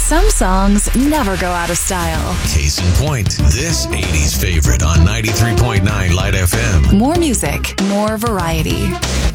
Some songs never go out of style. Case in point, this 80s favorite on 93.9 Light FM. More music, more variety.